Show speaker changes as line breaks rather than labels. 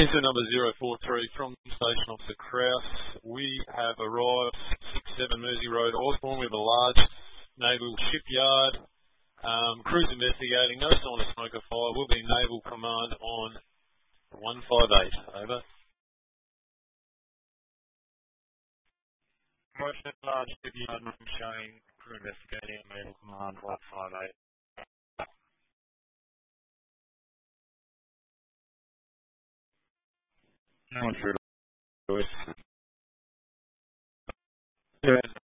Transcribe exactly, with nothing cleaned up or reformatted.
Incident number zero four three from Station Officer Kraus. We have arrived six seven Mersey Road, Osborne. We have a large naval shipyard. Um, crews investigating. No sign of smoke or fire. Will be Naval Command on one five eight. Over.
Motion large shipyard showing crew investigating Naval Command one five eight. No one through. Yeah.